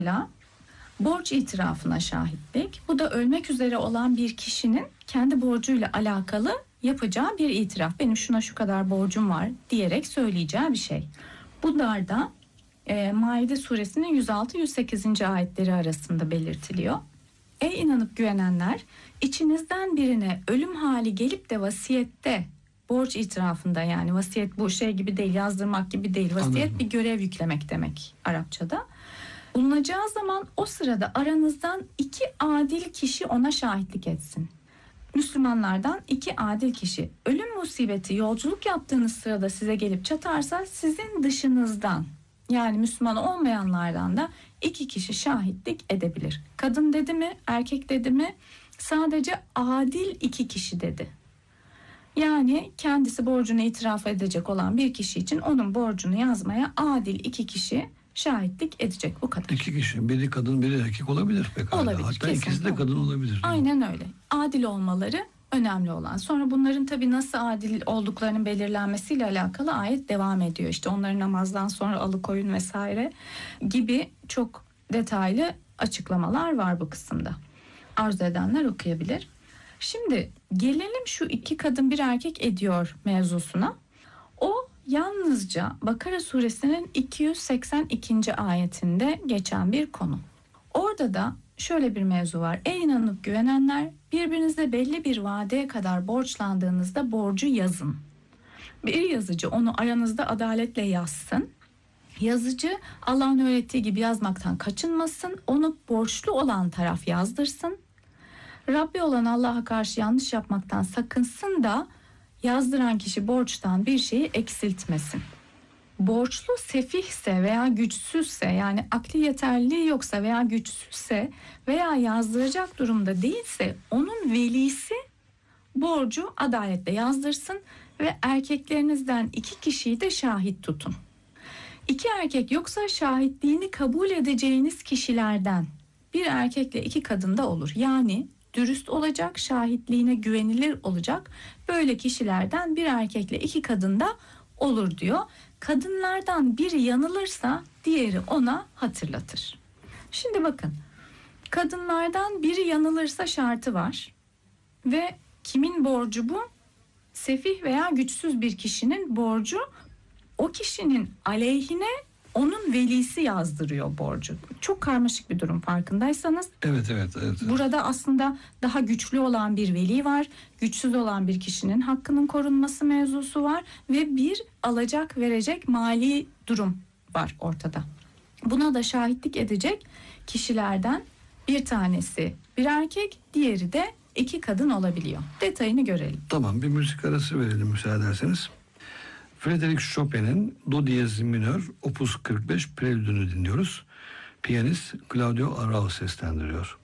borç itirafına şahitlik. Bu da ölmek üzere olan bir kişinin kendi borcuyla alakalı yapacağı bir itiraf. Benim şuna şu kadar borcum var diyerek söyleyeceği bir şey. Bunlar da Maide suresinin 106-108. ayetleri arasında belirtiliyor. Ey inanıp güvenenler, içinizden birine ölüm hali gelip de vasiyette, borç itirafında, yani vasiyet bu şey gibi değil, yazdırmak gibi değil. Vasiyet Anladım. bir görev yüklemek demek Arapçada. Bulunacağı zaman o sırada aranızdan 2 adil kişi ona şahitlik etsin. Müslümanlardan 2 adil kişi. Ölüm musibeti yolculuk yaptığınız sırada size gelip çatarsa sizin dışınızdan, yani Müslüman olmayanlardan da 2 kişi şahitlik edebilir. Kadın dedi mi, erkek dedi mi? Sadece adil 2 kişi dedi. Yani kendisi borcunu itiraf edecek olan bir kişi için onun borcunu yazmaya adil 2 kişi şahitlik edecek, bu kadar. 2 kişi, biri kadın biri erkek olabilir pekala. Olabilir, Hatta ikisi de kesinlikle. kadın olabilir. Aynen öyle. Adil olmaları önemli olan. Sonra bunların tabii nasıl adil olduklarının belirlenmesiyle alakalı ayet devam ediyor. İşte onları namazdan sonra alıkoyun vesaire gibi çok detaylı açıklamalar var bu kısımda. Arzu edenler okuyabilir. Şimdi gelelim şu 2 kadın bir erkek ediyor mevzusuna. O yalnızca Bakara suresinin 282. ayetinde geçen bir konu. Orada da şöyle bir mevzu var. Ey inanıp güvenenler, birbirinize belli bir vadeye kadar borçlandığınızda borcu yazın. Bir yazıcı onu aranızda adaletle yazsın. Yazıcı Allah'ın öğrettiği gibi yazmaktan kaçınmasın. Onu borçlu olan taraf yazdırsın. Rabbi olan Allah'a karşı yanlış yapmaktan sakınsın da yazdıran kişi borçtan bir şeyi eksiltmesin. Borçlu sefihse veya güçsüzse, yani akli yeterliliği yoksa veya güçsüzse veya yazdıracak durumda değilse onun velisi borcu adaletle yazdırsın ve erkeklerinizden 2 kişiyi de şahit tutun. 2 erkek yoksa şahitliğini kabul edeceğiniz kişilerden bir erkekle 2 kadın da olur. Yani dürüst olacak, şahitliğine güvenilir olacak böyle kişilerden bir erkekle 2 kadın da olur diyor. Kadınlardan biri yanılırsa diğeri ona hatırlatır. Şimdi bakın, kadınlardan biri yanılırsa şartı var ve kimin borcu bu? Sefih veya güçsüz bir kişinin borcu. O kişinin aleyhine onun velisi yazdırıyor borcu. Çok karmaşık bir durum, farkındaysanız. Evet. Burada aslında daha güçlü olan bir veli var. Güçsüz olan bir kişinin hakkının korunması mevzusu var. Ve bir alacak verecek mali durum var ortada. Buna da şahitlik edecek kişilerden bir tanesi bir erkek, diğeri de 2 kadın olabiliyor. Detayını görelim. Tamam, bir müzik arası verelim müsaade ederseniz. Frédéric Chopin'in Do diyez minör Opus 45 Prelüdünü dinliyoruz. Piyanist Claudio Arrau seslendiriyor.